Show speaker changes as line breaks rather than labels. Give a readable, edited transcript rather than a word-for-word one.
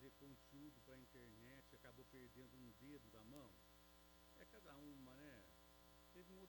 fazer conteúdo para a internet, acabou perdendo um dedo da mão? É cada uma, né? Teve um outro